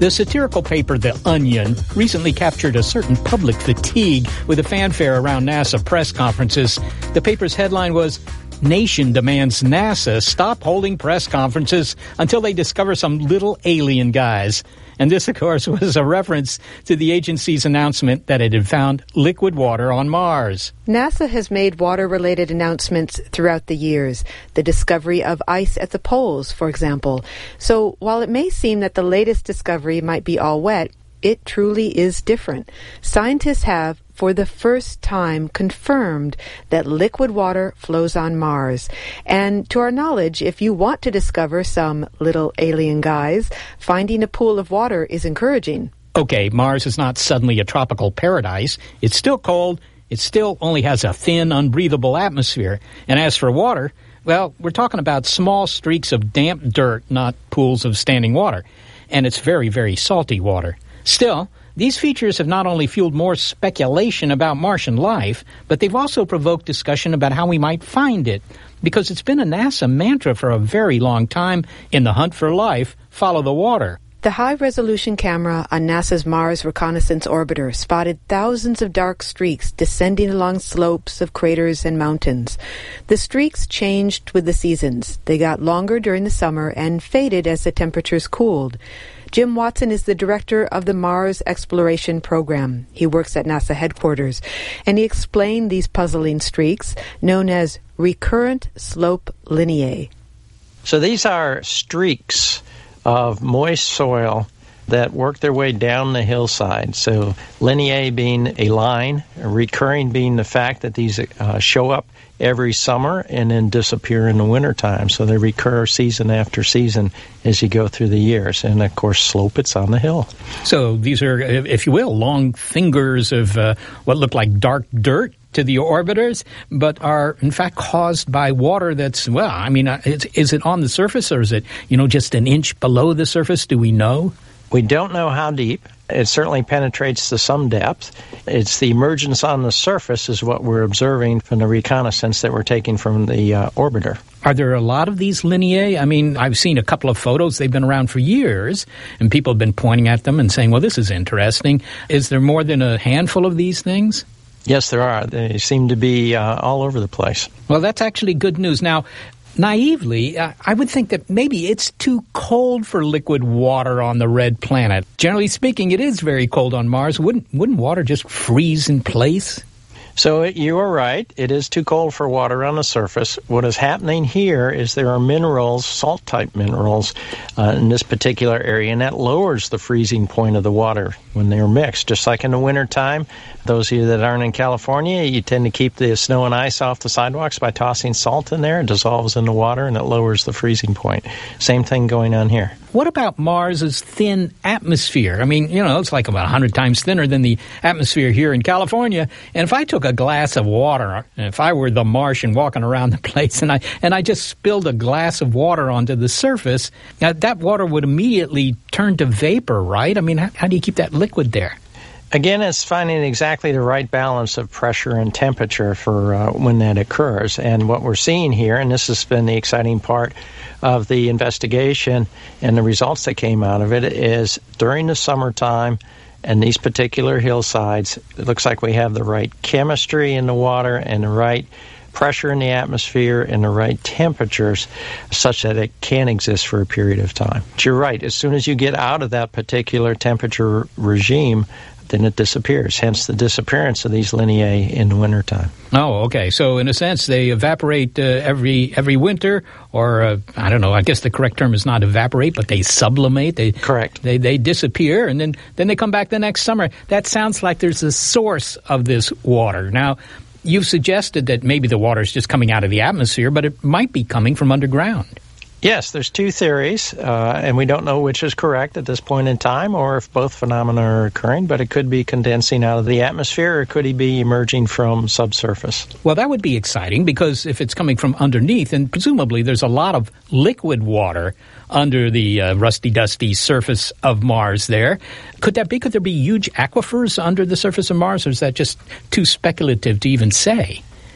The satirical paper The Onion recently captured a certain public fatigue with a fanfare around NASA press conferences. The paper's headline was, "Nation demands NASA stop holding press conferences until they discover some little alien guys." And this, of course, was a reference to the agency's announcement that it had found liquid water on Mars. NASA has made water-related announcements throughout the years, the discovery of ice at the poles, for example. So while it may seem that the latest discovery might be all wet, it truly is different. Scientists have, for the first time, confirmed that liquid water flows on Mars. And to our knowledge, if you want to discover some little alien guys, finding a pool of water is encouraging. Okay, Mars is not suddenly a tropical paradise. It's still cold. It still only has a thin, unbreathable atmosphere. And as for water, well, we're talking about small streaks of damp dirt, not pools of standing water. And it's very, very salty water. Still, these features have not only fueled more speculation about Martian life, but they've also provoked discussion about how we might find it. Because it's been a NASA mantra for a very long time, in the hunt for life, follow the water. The high-resolution camera on NASA's Mars Reconnaissance Orbiter spotted thousands of dark streaks descending along slopes of craters and mountains. The streaks changed with the seasons. They got longer during the summer and faded as the temperatures cooled. Jim Watson is the director of the Mars Exploration Program. He works at NASA headquarters, and he explained these puzzling streaks, known as recurrent slope lineae. So these are streaks of moist soil that work their way down the hillside. So lineae being a line, recurring being the fact that these show up every summer and then disappear in the wintertime. So they recur season after season as you go through the years. And, of course, slope, it's on the hill. So these are, if you will, long fingers of what look like dark dirt to the orbiters, but are, in fact, caused by water that's, well, I mean, is it on the surface or is it, just an inch below the surface? Do we know? We don't know how deep. It certainly penetrates to some depth. It's the emergence on the surface is what we're observing from the reconnaissance that we're taking from the orbiter. Are there a lot of these lineae? I mean, I've seen a couple of photos. They've been around for years, and people have been pointing at them and saying, well, this is interesting. Is there more than a handful of these things? Yes, there are. They seem to be all over the place. Well, that's actually good news. Now, naively, I would think that maybe it's too cold for liquid water on the red planet. Generally speaking, it is very cold on Mars. Wouldn't water just freeze in place? So you are right. It is too cold for water on the surface. What is happening here is there are minerals, salt-type minerals, in this particular area, and that lowers the freezing point of the water when they are mixed. Just like in the wintertime, those of you that aren't in California, you tend to keep the snow and ice off the sidewalks by tossing salt in there. It dissolves in the water, and it lowers the freezing point. Same thing going on here. What about Mars's thin atmosphere? I mean, it's like about 100 times thinner than the atmosphere here in California. And if I took a glass of water, if I were the Martian walking around the place, and I just spilled a glass of water onto the surface, that water would immediately turn to vapor, right? I mean, how do you keep that liquid there? Again, it's finding exactly the right balance of pressure and temperature for when that occurs. And what we're seeing here, and this has been the exciting part of the investigation and the results that came out of it, is during the summertime and these particular hillsides, it looks like we have the right chemistry in the water and the right pressure in the atmosphere and the right temperatures such that it can exist for a period of time. But you're right. As soon as you get out of that particular temperature regime, then it disappears, hence the disappearance of these lineae in the wintertime. Oh, okay. So in a sense, they evaporate every winter, or I don't know, I guess the correct term is not evaporate, but they sublimate. Correct. They disappear, and then they come back the next summer. That sounds like there's a source of this water. Now, you've suggested that maybe the water is just coming out of the atmosphere, but it might be coming from underground. Yes, there's two theories, and we don't know which is correct at this point in time, or if both phenomena are occurring, but it could be condensing out of the atmosphere, or could it be emerging from subsurface? Well, that would be exciting, because if it's coming from underneath, and presumably there's a lot of liquid water under the rusty-dusty surface of Mars there. Could that be? Could there be huge aquifers under the surface of Mars, or is that just too speculative to even say?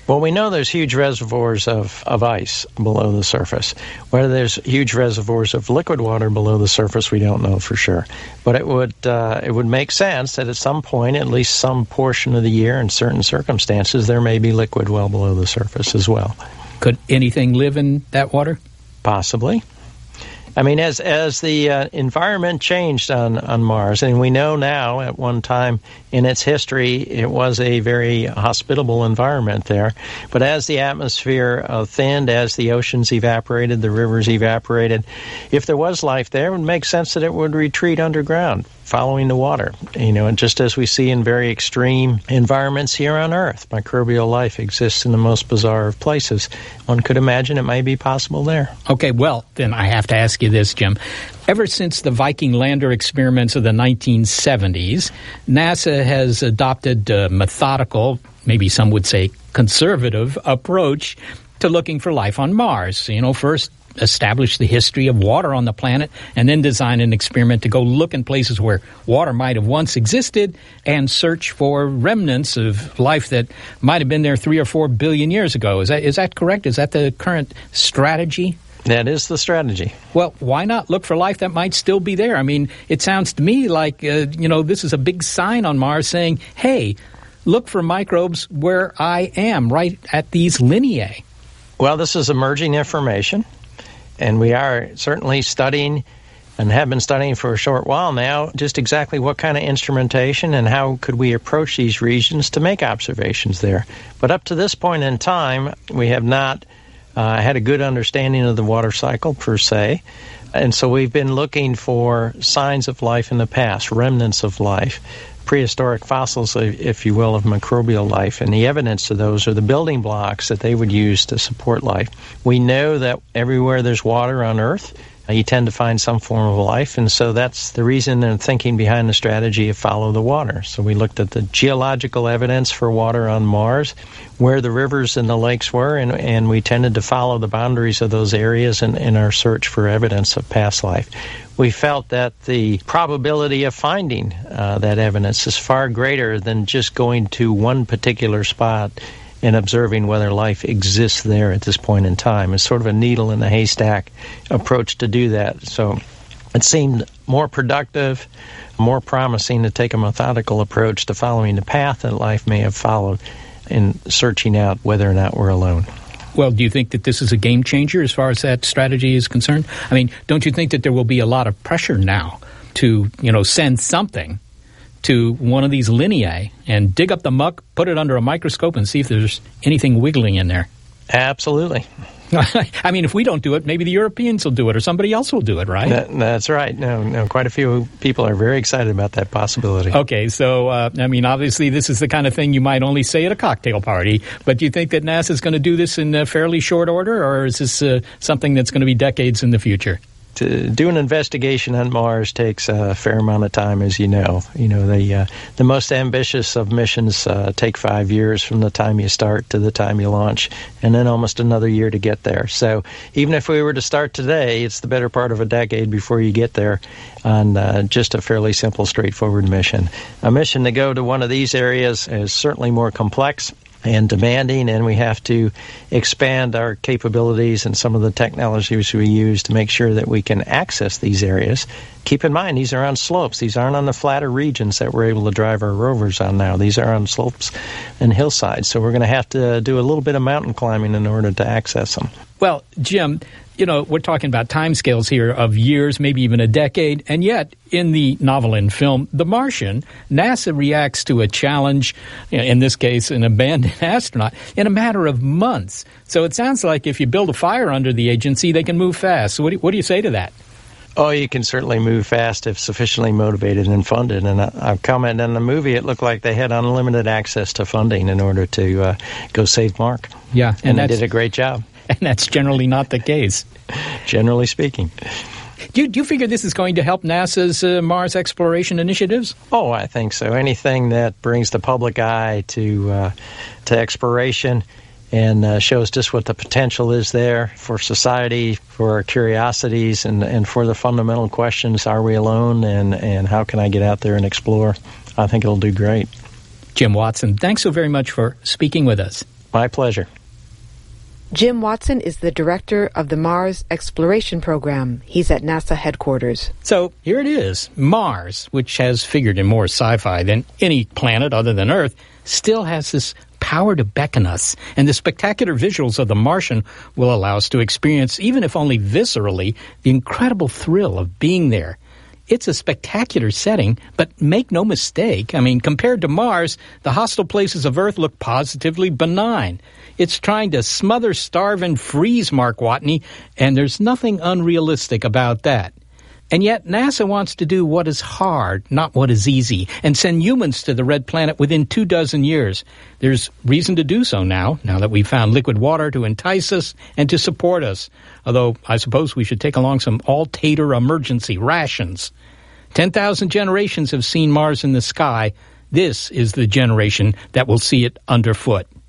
Well, we know there's huge reservoirs of ice below the surface. Whether there's huge reservoirs of liquid water below the surface, we don't know for sure. But it would make sense that at some point, at least some portion of the year, in certain circumstances, there may be liquid well below the surface as well. Could anything live in that water? Possibly. I mean, as the environment changed on Mars, and we know now at one time in its history it was a very hospitable environment there, but as the atmosphere thinned, as the oceans evaporated, the rivers evaporated, if there was life there, it would make sense that it would retreat underground, following the water. And just as we see in very extreme environments here on Earth, microbial life exists in the most bizarre of places. One could imagine it may be possible there. Okay, well, then I have to ask you this, Jim. Ever since the Viking lander experiments of the 1970s, NASA has adopted a methodical, maybe some would say conservative, approach to looking for life on Mars. First establish the history of water on the planet, and then design an experiment to go look in places where water might have once existed and search for remnants of life that might have been there 3 or 4 billion years ago. Is that correct? Is that the current strategy? That is the strategy. Well, why not look for life that might still be there? I mean, it sounds to me like, this is a big sign on Mars saying, hey, look for microbes where I am, right at these lineae. Well, this is emerging information. And we are certainly studying and have been studying for a short while now just exactly what kind of instrumentation and how could we approach these regions to make observations there. But up to this point in time, we have not had a good understanding of the water cycle per se. And so we've been looking for signs of life in the past, remnants of life, prehistoric fossils, if you will, of microbial life, and the evidence of those are the building blocks that they would use to support life. We know that everywhere there's water on Earth, you tend to find some form of life, and so that's the reason and thinking behind the strategy of follow the water. So we looked at the geological evidence for water on Mars, where the rivers and the lakes were, and we tended to follow the boundaries of those areas in our search for evidence of past life. We felt that the probability of finding that evidence is far greater than just going to one particular spot and observing whether life exists there at this point in time. It's sort of a needle in the haystack approach to do that. So it seemed more productive, more promising to take a methodical approach to following the path that life may have followed in searching out whether or not we're alone. Well, do you think that this is a game changer as far as that strategy is concerned? I mean, don't you think that there will be a lot of pressure now to, send something to one of these lineae and dig up the muck, put it under a microscope, and see if there's anything wiggling in there? Absolutely. I mean, if we don't do it, maybe the Europeans will do it or somebody else will do it, right? That's right. No, quite a few people are very excited about that possibility. Okay, so, obviously this is the kind of thing you might only say at a cocktail party, but do you think that NASA is going to do this in fairly short order, or is this something that's going to be decades in the future? To do an investigation on Mars takes a fair amount of time, as you know. The most ambitious of missions take 5 years from the time you start to the time you launch, and then almost another year to get there. So even if we were to start today, it's the better part of a decade before you get there on just a fairly simple, straightforward mission. A mission to go to one of these areas is certainly more complex and demanding, and we have to expand our capabilities and some of the technologies we use to make sure that we can access these areas. Keep in mind, these are on slopes. These aren't on the flatter regions that we're able to drive our rovers on now. These are on slopes and hillsides, so we're going to have to do a little bit of mountain climbing in order to access them. Well, Jim, we're talking about timescales here of years, maybe even a decade, and yet in the novel and film The Martian, NASA reacts to a challenge, in this case an abandoned astronaut, in a matter of months. So it sounds like if you build a fire under the agency, they can move fast. So what do you say to that? Oh, you can certainly move fast if sufficiently motivated and funded. And I've commented on the movie, it looked like they had unlimited access to funding in order to go save Mark. Yeah. And they did a great job. And that's generally not the case. Generally speaking. Do you figure this is going to help NASA's Mars exploration initiatives? Oh, I think so. Anything that brings the public eye to exploration and shows just what the potential is there for society, for our curiosities, and for the fundamental questions, are we alone, and how can I get out there and explore? I think it'll do great. Jim Watson, thanks so very much for speaking with us. My pleasure. Jim Watson is the director of the Mars Exploration Program. He's at NASA headquarters. So here it is. Mars, which has figured in more sci-fi than any planet other than Earth, still has this power to beckon us. And the spectacular visuals of The Martian will allow us to experience, even if only viscerally, the incredible thrill of being there. It's a spectacular setting, but make no mistake, compared to Mars, the hostile places of Earth look positively benign. It's trying to smother, starve, and freeze Mark Watney, and there's nothing unrealistic about that. And yet NASA wants to do what is hard, not what is easy, and send humans to the red planet within 24 years. There's reason to do so now that we've found liquid water to entice us and to support us. Although I suppose we should take along some all-tater emergency rations. 10,000 generations have seen Mars in the sky. This is the generation that will see it underfoot.